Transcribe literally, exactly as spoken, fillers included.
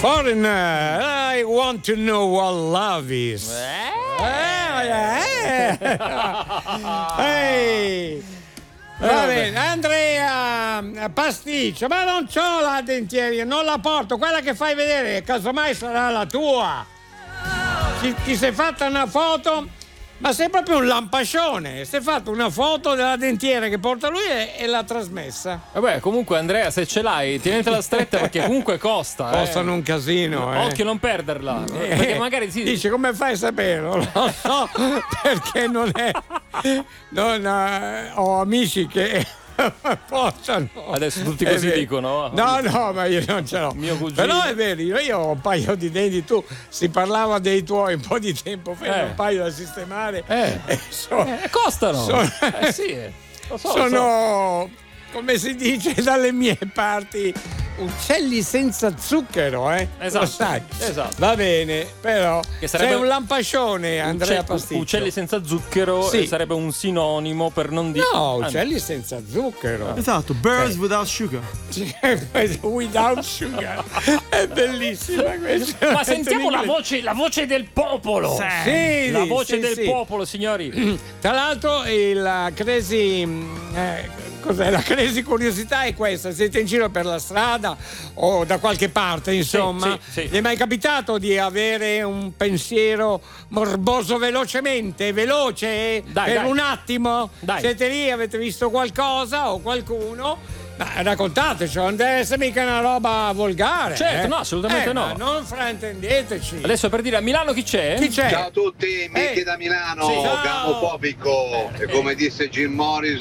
Foreigner, I want to know what love is. Eh, eh. Ehi. Va bene, Andrea Pasticcio, ma non c'ho la dentieria, non la porto, quella che fai vedere, casomai sarà la tua. Ti, ti sei fatta una foto, ma sei proprio un lampascione, sei fatto una foto della dentiera che porta lui e, e l'ha trasmessa. Vabbè, comunque Andrea, se ce l'hai, tienitela stretta perché comunque costa. Costano eh. un casino. Eh. Occhio non perderla. Eh, perché magari si... Dice, come fai a saperlo? Lo so, perché non è... Non, eh, ho amici che... Possono. Adesso tutti così dicono. No, no, ma io non ce l'ho. Mio cugino. Però è vero, io, io ho un paio di denti, tu si parlava dei tuoi un po' di tempo fa, Eh. un paio da sistemare. Eh. E so- Eh, costano. sono, Eh sì, lo so, lo sono, come si dice dalle mie parti, uccelli senza zucchero, eh? Esatto, Lo sai. esatto. Va bene, però Che sarebbe- sei un lampascione, Andrea Ucce- Pasticcio. Uccelli senza zucchero Sì. eh, sarebbe un sinonimo per non dire. No, uccelli senza zucchero. Esatto, birds without sugar. Without sugar. È bellissima questa. Ma sentiamo la voce, la voce del popolo. Sì, La voce sì, del sì. popolo, signori. Tra l'altro il crazy eh, cos'è? La crazy curiosità è questa: siete in giro per la strada o da qualche parte, insomma, sì, sì. vi è mai capitato di avere un pensiero morboso velocemente, veloce Dai, per dai. un attimo? Dai. Siete lì, avete visto qualcosa o qualcuno? Ma raccontateci, non deve essere mica una roba volgare. Certo, eh. no, assolutamente Eh, no. ma non fraintendeteci. Adesso per dire a Milano chi c'è? Chi c'è? Ciao a tutti, Michi Eh. da Milano, Sì, ciao. gamofobico, e come disse Jim Morrison